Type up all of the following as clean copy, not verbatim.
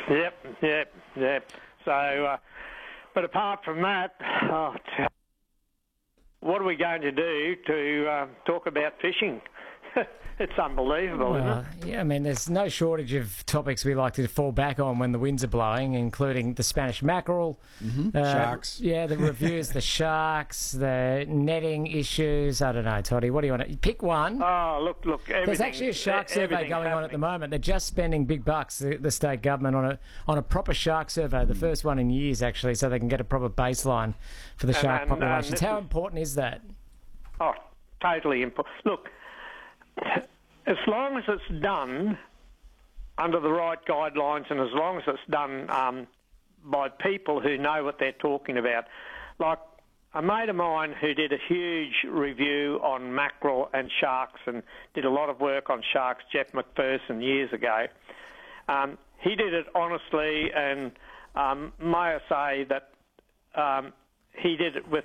Yep. So, but apart from that, what are we going to do to talk about fishing? It's unbelievable, isn't it? Yeah, I mean, there's no shortage of topics we like to fall back on when the winds are blowing, including the Spanish mackerel, sharks. Yeah, the reviews, the sharks, the netting issues. I don't know, Toddy. What do you want to pick one? Oh, look. There's actually a shark survey going on at the moment. They're just spending big bucks, the state government, on a proper shark survey, the first one in years, actually, so they can get a proper baseline for the shark populations. How important is that? Oh, totally important. Look, as long as it's done under the right guidelines and as long as it's done by people who know what they're talking about, like a mate of mine who did a huge review on mackerel and sharks and did a lot of work on sharks, Jeff McPherson, years ago, he did it honestly, and may I say that he did it with,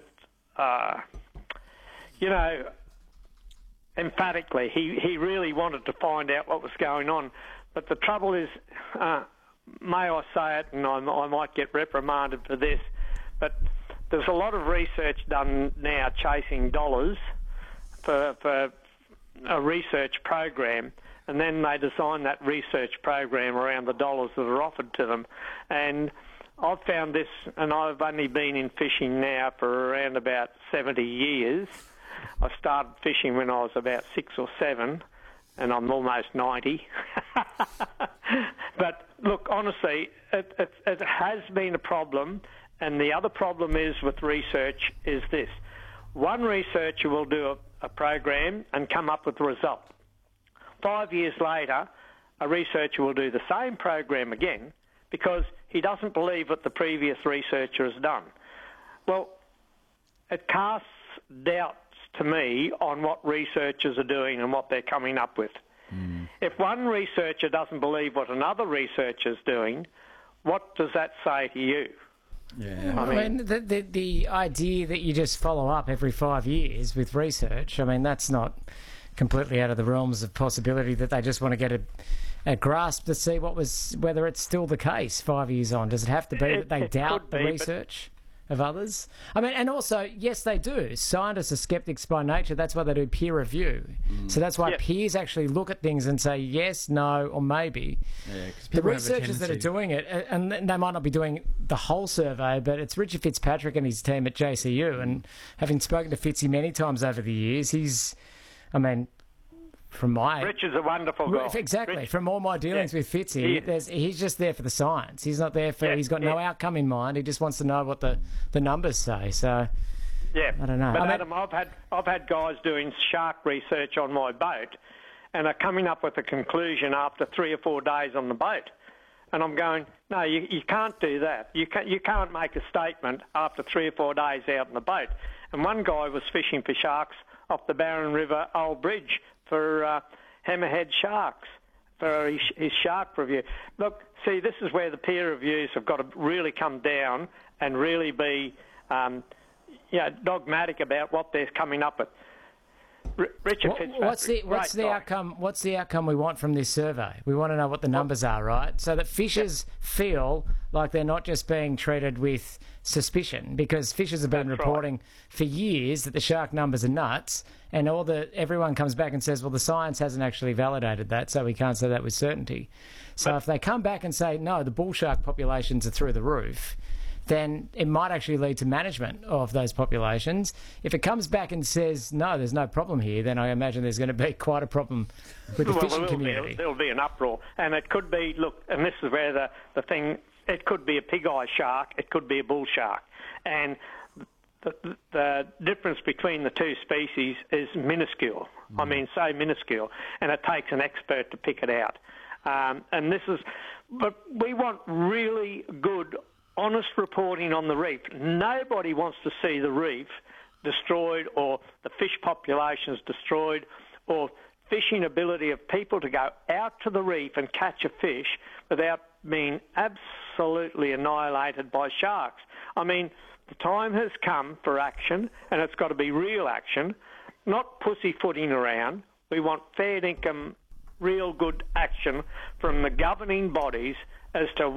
emphatically. He really wanted to find out what was going on. But the trouble is, may I say it, and I might get reprimanded for this, but there's a lot of research done now chasing dollars for a research program, and then they design that research program around the dollars that are offered to them. And I've found this, and I've only been in fishing now for around about 70 years. I started fishing when I was about 6 or 7, and I'm almost 90. But look, honestly, it has been a problem, and the other problem is with research is this. One researcher will do a program and come up with a result. 5 years later, a researcher will do the same program again because he doesn't believe what the previous researcher has done. Well, it casts doubt to me on what researchers are doing and what they're coming up with. If one researcher doesn't believe what another researcher's doing, what does that say to you? Yeah, I mean the idea that you just follow up every 5 years with research, I mean, that's not completely out of the realms of possibility that they just want to get a grasp to see whether it's still the case 5 years on. Does it have to be that they doubt the research of others? I mean, and also, yes, they do. Scientists are skeptics by nature. That's why they do peer review. So that's why peers actually look at things and say yes, no, or maybe. Yeah, the researchers that are doing it, and they might not be doing the whole survey, but it's Richard Fitzpatrick and his team at JCU. And having spoken to Fitzy many times over the years, he's, I mean, Richard's a wonderful guy. Exactly. From all my dealings with Fitzy, he's just there for the science. He's not there for... he's got no outcome in mind. He just wants to know what the numbers say. So, I don't know. But Adam, I've had guys doing shark research on my boat and are coming up with a conclusion after 3 or 4 days on the boat. And I'm going, no, you can't do that. You can't make a statement after 3 or 4 days out on the boat. And one guy was fishing for sharks off the Barron River Old Bridge for hammerhead sharks, for his shark review. Look, see, this is where the peer reviews have got to really come down and really be dogmatic about what they're coming up with. Richard Fitzpatrick. What's the outcome? What's the outcome we want from this survey? We want to know what the numbers are, right? So that fishers feel like they're not just being treated with suspicion, because fishers have been reporting for years that the shark numbers are nuts, and everyone comes back and says, well, the science hasn't actually validated that, so we can't say that with certainty. So if they come back and say, no, the bull shark populations are through the roof, then it might actually lead to management of those populations. If it comes back and says, no, there's no problem here, then I imagine there's going to be quite a problem with the fishing community. There'll be an uproar. And it could be, look, and this is where the thing, it could be a pig-eye shark, it could be a bull shark. And the difference between the two species is minuscule. I mean, so minuscule. And it takes an expert to pick it out. But we want really good, honest reporting on the reef. Nobody wants to see the reef destroyed or the fish populations destroyed or fishing ability of people to go out to the reef and catch a fish without being absolutely annihilated by sharks. I mean, the time has come for action, and it's got to be real action, not pussyfooting around. We want fair income, real good action from the governing bodies as to